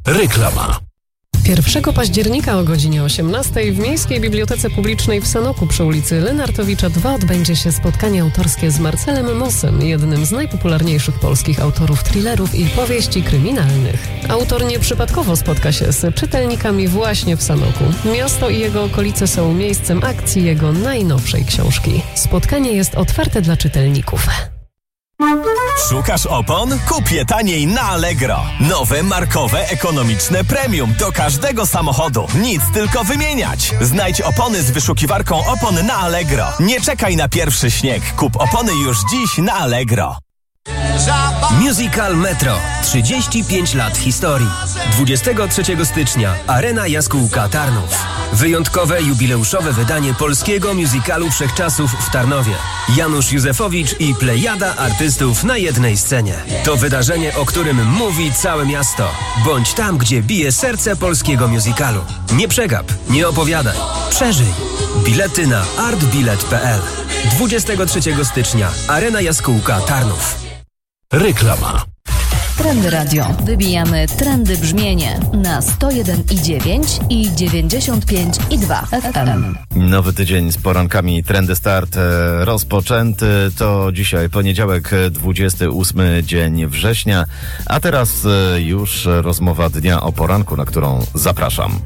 Reklama. 1 października o godzinie 18 w Miejskiej Bibliotece Publicznej w Sanoku przy ulicy Lenartowicza 2 odbędzie się spotkanie autorskie z Marcelem Mossem, jednym z najpopularniejszych polskich autorów thrillerów i powieści kryminalnych. Autor nieprzypadkowo spotka się z czytelnikami właśnie w Sanoku. Miasto i jego okolice są miejscem akcji jego najnowszej książki. Spotkanie jest otwarte dla czytelników. Szukasz opon? Kup je taniej na Allegro. Nowe, markowe, ekonomiczne premium do każdego samochodu. Nic, tylko wymieniać. Znajdź opony z wyszukiwarką opon na Allegro. Nie czekaj na pierwszy śnieg. Kup opony już dziś na Allegro. Musical Metro. 35 lat historii. 23 stycznia. Arena Jaskółka Tarnów. Wyjątkowe, jubileuszowe wydanie polskiego musicalu wszechczasów w Tarnowie. Janusz Józefowicz i plejada artystów na jednej scenie. To wydarzenie, o którym mówi całe miasto. Bądź tam, gdzie bije serce polskiego musicalu. Nie przegap, nie opowiadaj. Przeżyj. Bilety na artbilet.pl. 23 stycznia. Arena Jaskółka Tarnów. Reklama. Trendy Radio. Wybijamy trendy brzmienie na 101,9 i 95,2 FM. Nowy tydzień z porankami Trendy Start rozpoczęty. To dzisiaj poniedziałek, 28 dzień września. A teraz już rozmowa dnia o poranku, na którą zapraszam.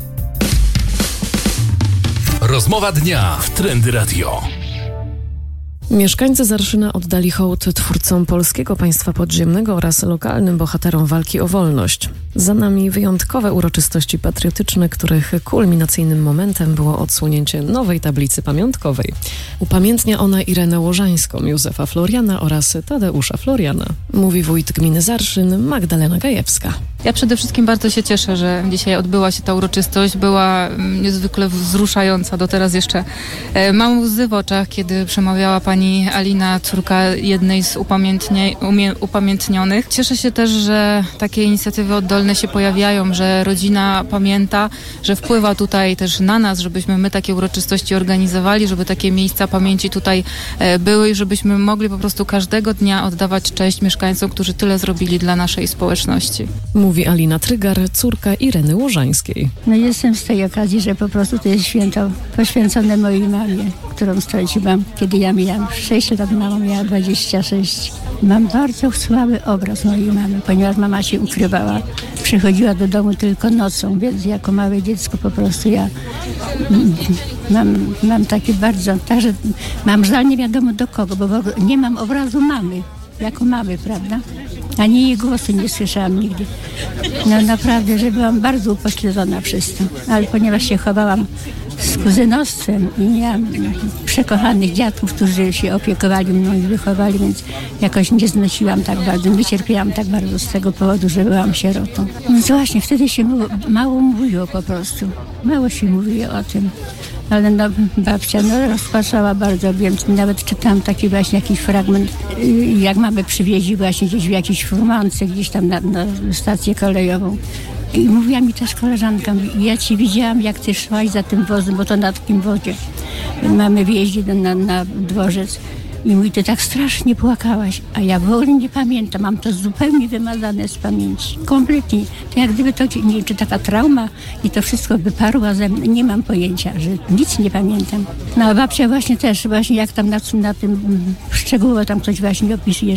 Rozmowa dnia w Trendy Radio. Mieszkańcy Zarszyna oddali hołd twórcom polskiego państwa podziemnego oraz lokalnym bohaterom walki o wolność. Za nami wyjątkowe uroczystości patriotyczne, których kulminacyjnym momentem było odsłonięcie nowej tablicy pamiątkowej. Upamiętnia ona Irenę Łożańską, Józefa Floriana oraz Tadeusza Floriana. Mówi wójt gminy Zarszyn Magdalena Gajewska. Ja przede wszystkim bardzo się cieszę, że dzisiaj odbyła się ta uroczystość. Była niezwykle wzruszająca. Do teraz jeszcze mam łzy w oczach, kiedy przemawiała pani Alina, córka jednej z upamiętnionych. Cieszę się też, że takie inicjatywy oddolne się pojawiają, że rodzina pamięta, że wpływa tutaj też na nas, żebyśmy my takie uroczystości organizowali, żeby takie miejsca pamięci tutaj były i żebyśmy mogli po prostu każdego dnia oddawać cześć mieszkańcom, którzy tyle zrobili dla naszej społeczności. Mówi Alina Trygar, córka Ireny Łożańskiej. No jestem z tej okazji, że po prostu to jest święto poświęcone mojej mamie, którą straciłam, kiedy ja miałam 6 lat, mama miała 26. Mam bardzo słaby obraz mojej mamy, ponieważ mama się ukrywała. Przychodziła do domu tylko nocą, więc jako małe dziecko po prostu ja mam takie bardzo, także mam żal nie wiadomo do kogo, bo nie mam obrazu mamy, jako mamy, prawda? Ani jej głosu nie słyszałam nigdy. No naprawdę, że byłam bardzo upośledzona przez to. Ale ponieważ się chowałam z kuzynostwem i miałam przekochanych dziadków, którzy się opiekowali mną i wychowali, więc jakoś nie znosiłam tak bardzo, nie cierpiałam tak bardzo z tego powodu, że byłam sierotą. Więc właśnie wtedy się mało mówiło po prostu. Mało się mówiło o tym. Ale no, babcia rozpaczała bardzo, więc nawet czytałam taki właśnie jakiś fragment, jak mamy przywieźli właśnie gdzieś w jakiejś furmance, gdzieś tam na stację kolejową. I mówiła mi też koleżanka, ja ci widziałam, jak ty szłaś za tym wozem, bo to na takim wozie mamy wjeździ na dworzec. I mówi, ty tak strasznie płakałaś, a ja w ogóle nie pamiętam, mam to zupełnie wymazane z pamięci. Kompletnie. To jak gdyby to, nie wiem, czy taka trauma i to wszystko wyparła ze mnie, nie mam pojęcia, że nic nie pamiętam. No a babcia właśnie też, jak tam na tym szczegółowo tam coś właśnie opisuje,